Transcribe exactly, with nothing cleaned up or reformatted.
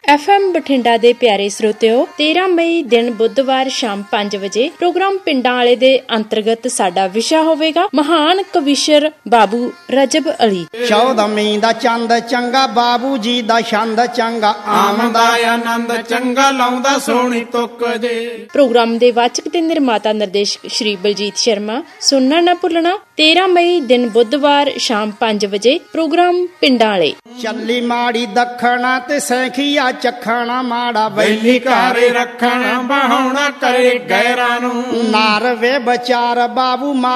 F M Bathinda ਦੇ ਪਿਆਰੇ ਸਰੋਤਿਓ, ਤੇਰਾਂ ਮਈ ਦਿਨ ਬੁੱਧਵਾਰ ਸ਼ਾਮ ਪੰਜ ਵਜੇ ਪ੍ਰੋਗਰਾਮ ਪਿੰਡਾਂ ਵਾਲੇ ਦੇ ਅੰਤਰਗਤ ਸਾਡਾ ਵਿਸ਼ਾ ਹੋਵੇਗਾ ਮਹਾਨ ਕਵੀਸ਼ਰ ਬਾਬੂ ਰਜਬ ਅਲੀ। ਚੌਦਵੀਂ ਦਾ ਚੰਦ ਚੰਗਾ, ਬਾਬੂ ਜੀ ਦਾ ਛੰਦ ਚੰਗਾ, ਆਮਦਾ ਆਨੰਦ ਚੰਗਾ, ਲਾਉਂਦਾ ਸੋਹਣੀ ਤੁੱਕ ਜੇ। ਪ੍ਰੋਗਰਾਮ ਦੇ ਵਾਚਕ ਤੇ ਨਿਰਮਾਤਾ ਨਿਰਦੇਸ਼ਕ ਸ਼੍ਰੀ ਬਲਜੀਤ ਸ਼ਰਮਾ। ਸੁਣਨਾ ਨਾ ਭੁੱਲਣਾ, ਤੇਰਾਂ ਮਈ ਦਿਨ ਬੁੱਧਵਾਰ ਸ਼ਾਮ ਪੰਜ ਵਜੇ ਪ੍ਰੋਗਰਾਮ ਪਿੰਡਾਂ ਵਾਲੇ। ਚੱਲੀ ਮਾੜੀ ਦੱਖਣਾ ਤੇ ਸੈਖੀਆ ਚੱਖਣਾ ਮਾੜਾ, ਬੈਲੀ ਘਰ ਰੱਖਣਾ ਬਹਾਉਣਾ ਕਰੇ ਗੈਰਾਂ ਨੂੰ, ਨਾਰਵੇ ਵਿਚਾਰ ਬਾਬੂ